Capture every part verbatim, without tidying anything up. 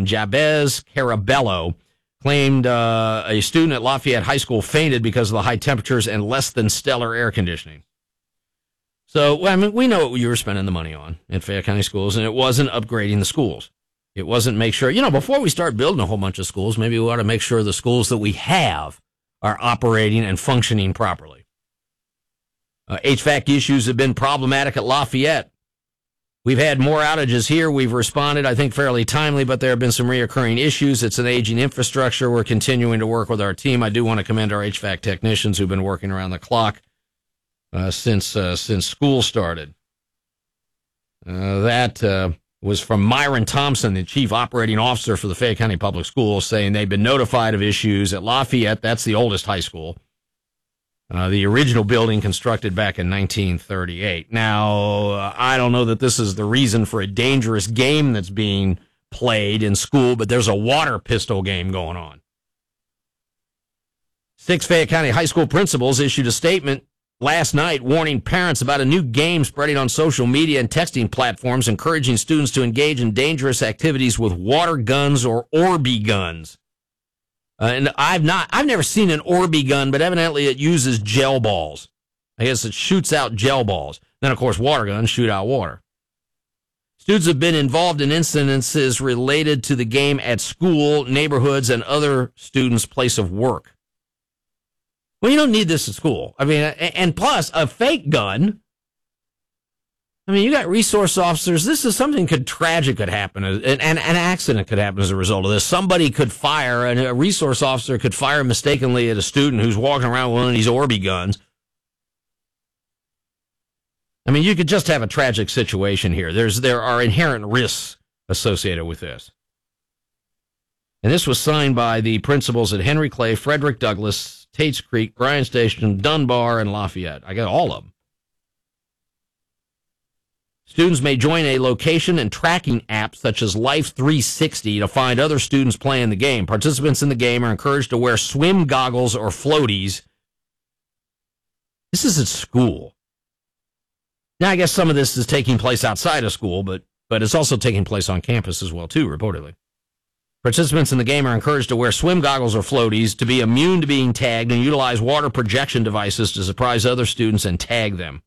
named Jabez Carabello claimed uh, a student at Lafayette High School fainted because of the high temperatures and less than stellar air conditioning. So, well, I mean, we know what you were spending the money on in Fayette County schools, and it wasn't upgrading the schools. It wasn't make sure, you know, before we start building a whole bunch of schools, maybe we ought to make sure the schools that we have are operating and functioning properly. Uh, H V A C issues have been problematic at Lafayette. We've had more outages here. We've responded, I think, fairly timely, but there have been some reoccurring issues. It's an aging infrastructure. We're continuing to work with our team. I do want to commend our H V A C technicians who've been working around the clock uh, since uh, since school started. Uh, that uh, was from Myron Thompson, the chief operating officer for the Fayette County Public Schools, saying they've been notified of issues at Lafayette. That's the oldest high school. Uh, the original building constructed back in nineteen thirty-eight. Now, uh, I don't know that this is the reason for a dangerous game that's being played in school, but there's a water pistol game going on. Six Fayette County high school principals issued a statement last night warning parents about a new game spreading on social media and texting platforms, encouraging students to engage in dangerous activities with water guns or Orby guns. Uh, and I've not, I've never seen an Orby gun, but evidently it uses gel balls. I guess it shoots out gel balls. Then, of course, water guns shoot out water. Students have been involved in incidences related to the game at school, neighborhoods, and other students' place of work. Well, you don't need this at school. I mean, and plus, a fake gun. I mean, you got resource officers. This is something could tragic could happen, and an, an accident could happen as a result of this. Somebody could fire, and a resource officer could fire mistakenly at a student who's walking around with one of these Orby guns. I mean, you could just have a tragic situation here. There's there are inherent risks associated with this. And this was signed by the principals at Henry Clay, Frederick Douglass, Tates Creek, Bryan Station, Dunbar, and Lafayette. I got all of them. Students may join a location and tracking app such as Life three sixty to find other students playing the game. Participants in the game are encouraged to wear swim goggles or floaties. This is at school. Now, I guess some of this is taking place outside of school, but, but it's also taking place on campus as well, too, reportedly. Participants in the game are encouraged to wear swim goggles or floaties, to be immune to being tagged, and utilize water projection devices to surprise other students and tag them.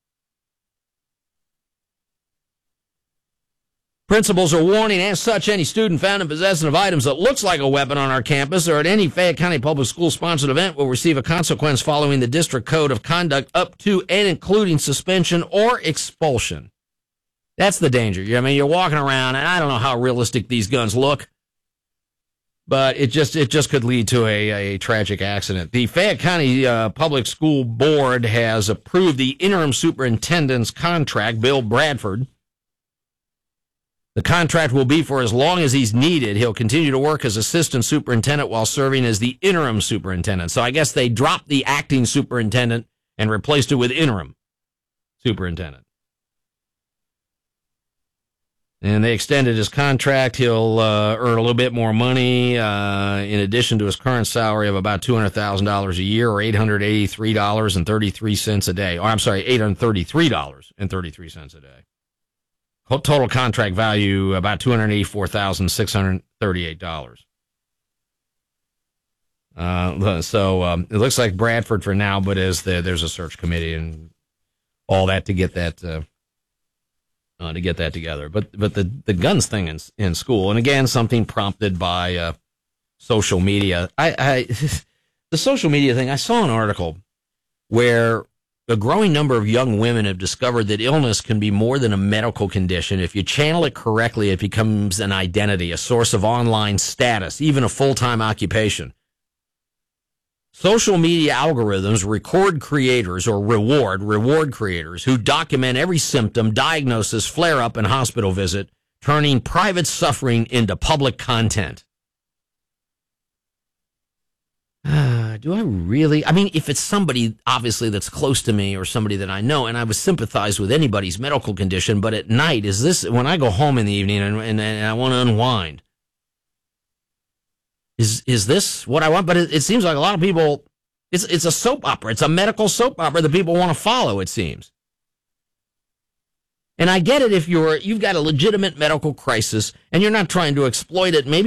Principals are warning, as such, any student found in possession of items that looks like a weapon on our campus or at any Fayette County Public School-sponsored event will receive a consequence following the District Code of Conduct up to and including suspension or expulsion. That's the danger. I mean, you're walking around, and I don't know how realistic these guns look, but it just it just could lead to a, a tragic accident. The Fayette County uh, Public School Board has approved the interim superintendent's contract, Bill Bradford. The contract will be for as long as he's needed. He'll continue to work as assistant superintendent while serving as the interim superintendent. So I guess they dropped the acting superintendent and replaced it with interim superintendent. And they extended his contract. He'll uh, earn a little bit more money uh, in addition to his current salary of about two hundred thousand dollars a year, or eight hundred eighty-three dollars and thirty-three cents a day. Or I'm sorry, eight hundred thirty-three dollars and thirty-three cents a day. Total contract value, about two hundred eighty-four thousand six hundred thirty-eight dollars. Uh, so um, it looks like Bradford for now, but as the, there's a search committee and all that to get that uh, uh, to get that together. But but the, the guns thing in in school, and again, something prompted by uh, social media. I, I the social media thing. I saw an article where a growing number of young women have discovered that illness can be more than a medical condition. If you channel it correctly, it becomes an identity, a source of online status, even a full-time occupation. Social media algorithms record creators or reward, reward creators who document every symptom, diagnosis, flare-up, and hospital visit, turning private suffering into public content. Uh, do I really? I mean, if it's somebody, obviously, that's close to me or somebody that I know, and I would sympathize with anybody's medical condition, but at night, is this, when I go home in the evening and, and, and I want to unwind, is is this what I want? But it, it seems like a lot of people, it's it's a soap opera. It's a medical soap opera that people want to follow, it seems. And I get it if you're, you've got a legitimate medical crisis and you're not trying to exploit it. Maybe